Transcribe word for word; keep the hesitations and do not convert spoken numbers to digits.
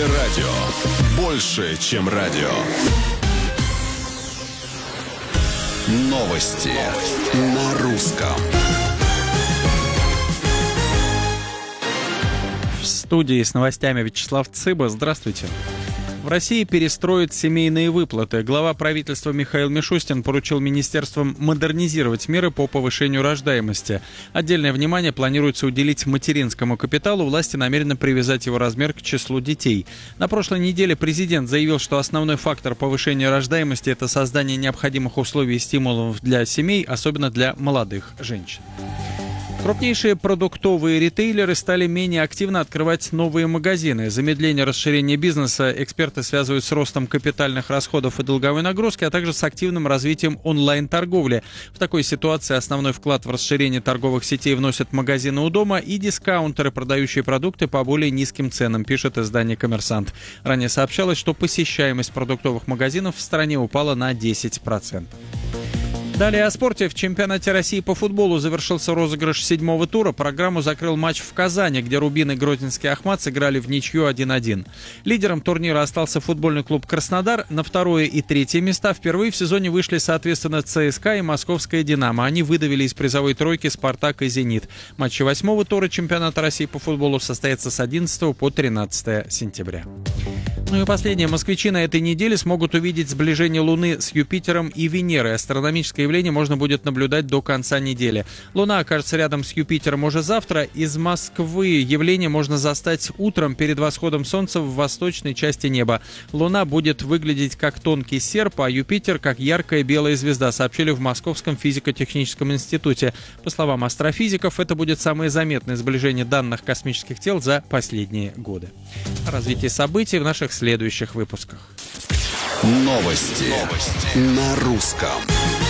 радио. Больше, чем радио. Новости на русском. В студии с новостями Вячеслав Цыба. Здравствуйте. В России перестроят семейные выплаты. Глава правительства Михаил Мишустин поручил министерствам модернизировать меры по повышению рождаемости. Отдельное внимание планируется уделить материнскому капиталу. Власти намерены привязать его размер к числу детей. На прошлой неделе президент заявил, что основной фактор повышения рождаемости – это создание необходимых условий и стимулов для семей, особенно для молодых женщин. Крупнейшие продуктовые ритейлеры стали менее активно открывать новые магазины. Замедление расширения бизнеса эксперты связывают с ростом капитальных расходов и долговой нагрузки, а также с активным развитием онлайн-торговли. В такой ситуации основной вклад в расширение торговых сетей вносят магазины у дома и дискаунтеры, продающие продукты по более низким ценам, пишет издание «Коммерсант». Ранее сообщалось, что посещаемость продуктовых магазинов в стране упала на десять процентов. Далее о спорте. В чемпионате России по футболу завершился розыгрыш седьмого тура. Программу закрыл матч в Казани, где Рубин и Гродненский Ахмат сыграли в ничью один один. Лидером турнира остался футбольный клуб «Краснодар». На второе и третье места впервые в сезоне вышли, соответственно, ЦСКА и Московская «Динамо». Они выдавили из призовой тройки «Спартак» и «Зенит». Матчи восьмого тура чемпионата России по футболу состоятся с одиннадцатого по тринадцатое сентября. Ну и последнее. Москвичи на этой неделе смогут увидеть сближение Луны с Юпитером и Венерой. Астрономическое явление можно будет наблюдать до конца недели. Луна окажется рядом с Юпитером уже завтра. Из Москвы явление можно застать утром перед восходом Солнца в восточной части неба. Луна будет выглядеть как тонкий серп, а Юпитер как яркая белая звезда, сообщили в Московском физико-техническом институте. По словам астрофизиков, это будет самое заметное сближение данных космических тел за последние годы. О развитии событий в наших следующих выпусках. Новости, Новости. На русском.